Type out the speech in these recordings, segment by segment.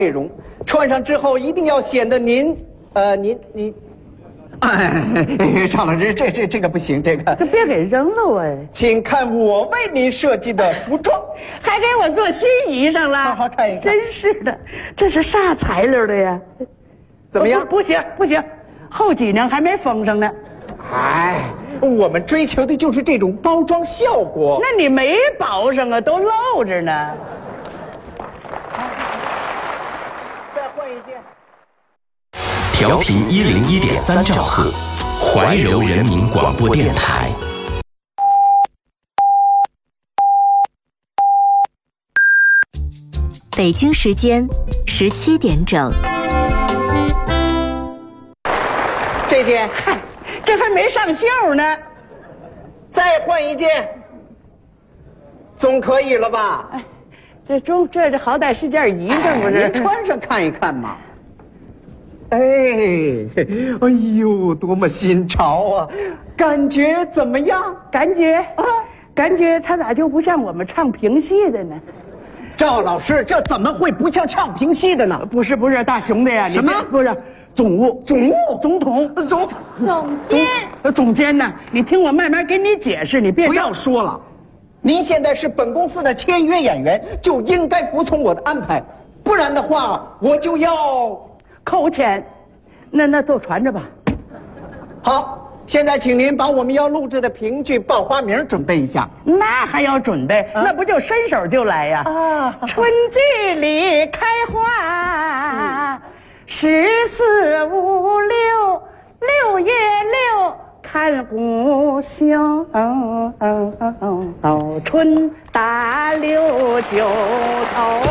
内容，穿上之后一定要显得您。唱老师，这个不行，这个别给扔了我。 请看我为您设计的服装， 还给我做新衣裳了。 好好看一看。 真是的，这是啥材料的呀？ 怎么样？ 不行，后脊梁还没封上呢。 哎，我们追求的就是这种包装效果。 那你没包上啊，都露着呢。 再换一件。 调频101.3兆赫，怀柔人民广播电台。 北京时间17点整。 这件， 这还没上袖呢。 再换一件，总可以了吧？ 哎，这好歹是件衣裳，不是？ 您穿上看一看嘛。哎呦，多么新潮啊！感觉怎么样？ 感觉他咋就不像我们唱评戏的呢？ 赵老师，这怎么会不像唱评戏的呢？ 不是，大熊的呀！ 什么？ 不是，总务、总统、总监呢？你听我慢慢给你解释，你别不要说了。您现在是本公司的签约演员，就应该服从我的安排，不然的话，我就要扣钱。那就传着吧。 好，现在请您把我们要录制的评剧报花名准备一下。 那还要准备？那不就伸手就来呀？春季里开花，14、5、6，6月6看故乡。春打6九头。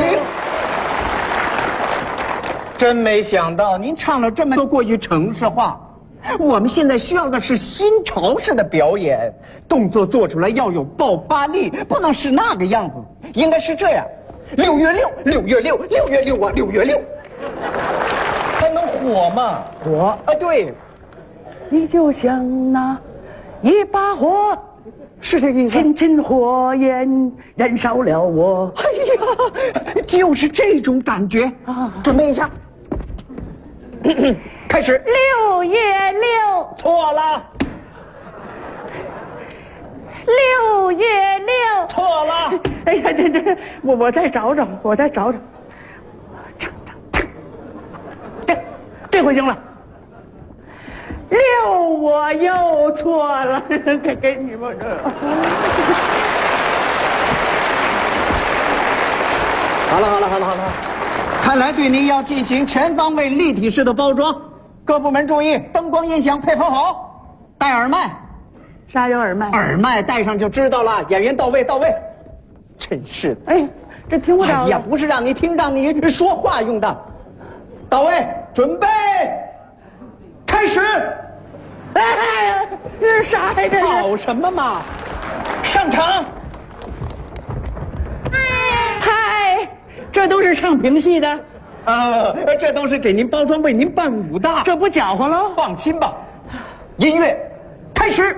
真没想到您唱了这么多过于城市话，我们现在需要的是新潮式的表演，动作做出来要有爆发力，不能是那个样子，应该是这样：6月6，6月6，6月6啊，6月6，还能火吗？ 火啊，对， 你就像那一把火。 是这个意思。 亲亲火焰燃烧了我。 哎呀，就是这种感觉啊！准备一下，开始。 6月6， 错了。 6月6， 错了。 哎呀，我再找找。这回行了。6，我又错了，给你吧这。 好了，看来对您要进行全方位立体式的包装，各部门注意，灯光音响配合好，戴耳麦。 啥有耳麦？ 耳麦戴上就知道了，演员到位。真是的， 哎，这听不着。 哎呀，不是让你听，让你说话用的。到位，准备。开始！ 哎，这是啥呀？这跑什么嘛？上场！ 嗨，这都是唱评戏的。 这都是给您包装，为您伴舞的。 这不搅和喽？ 放心吧。音乐，开始。